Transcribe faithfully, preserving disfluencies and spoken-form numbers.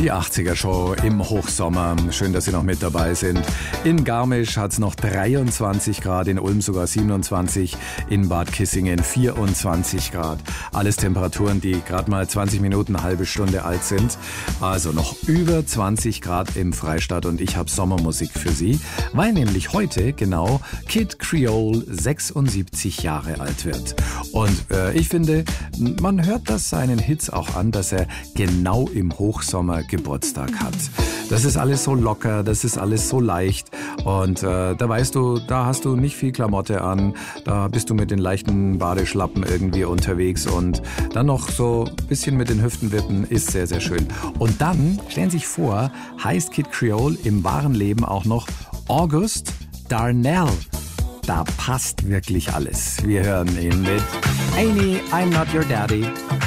Die achtziger-Show im Hochsommer. Schön, dass Sie noch mit dabei sind. In Garmisch hat es noch dreiundzwanzig Grad, in Ulm sogar siebenundzwanzig, in Bad Kissingen vierundzwanzig Grad. Alles Temperaturen, die gerade mal zwanzig Minuten, eine halbe Stunde alt sind. Also noch über zwanzig Grad im Freistaat und ich habe Sommermusik für Sie, weil nämlich heute genau Kid Creole sechsundsiebzig Jahre alt wird. Und äh, ich finde, man hört das seinen Hits auch an, dass er genau im Hochsommer Geburtstag hat. Das ist alles so locker, das ist alles so leicht und äh, da weißt du, da hast du nicht viel Klamotte an, da bist du mit den leichten Badeschlappen irgendwie unterwegs und dann noch so ein bisschen mit den Hüften wippen, ist sehr, sehr schön. Und dann, stellen Sie sich vor, heißt Kid Creole im wahren Leben auch noch August Darnell. Da passt wirklich alles. Wir hören ihn mit Annie, I'm Not Your Daddy.